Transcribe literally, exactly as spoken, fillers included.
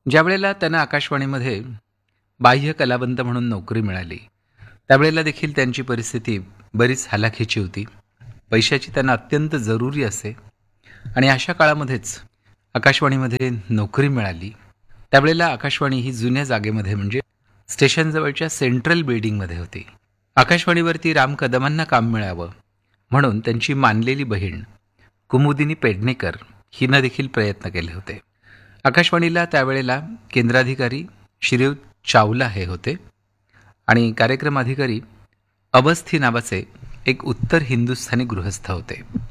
ज्यावेळेला त्यांना आकाशवाणीमध्ये बाह्य कलावंत म्हणून नोकरी मिळाली, त्यावेळेला देखील त्यांची परिस्थिती बरीच हलाखीची होती. पैशाची त्यांना अत्यंत जरुरी असे आणि अशा काळामध्येच आकाशवाणीमध्ये नोकरी मिळाली. त्यावेळेला आकाशवाणी ही जुन्या जागेमध्ये म्हणजे स्टेशनजवळच्या सेंट्रल बिल्डिंगमध्ये होती. आकाशवाणीवरती राम कदमांना काम मिळावं म्हणून त्यांची मानलेली बहीण कुमुदिनी पेडणेकर हिनं देखील प्रयत्न केले होते. आकाशवाणीला त्यावेळेला केंद्राधिकारी श्रीयुत चावला हे होते आणि कार्यक्रम अधिकारी अवस्थी नावाचे एक उत्तर हिंदुस्थानी गृहस्थ होते.